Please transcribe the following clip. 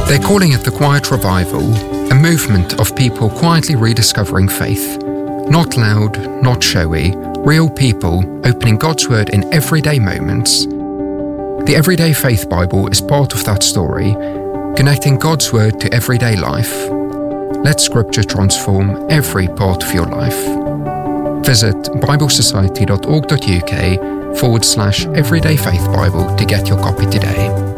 They're calling it the Quiet Revival, a movement of people quietly rediscovering faith. Not loud, not showy, real people opening God's Word in everyday moments. The Everyday Faith Bible is part of that story, connecting God's Word to everyday life. Let Scripture transform every part of your life. Visit biblesociety.org.uk/Everyday Faith Bible to get your copy today.